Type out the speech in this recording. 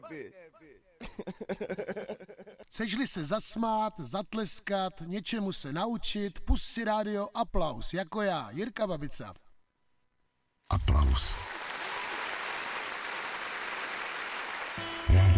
Chceš-li se zasmát, zatleskat, něčemu se naučit, pust si rádio Aplaus, jako já, Jirka Babica. Aplaus.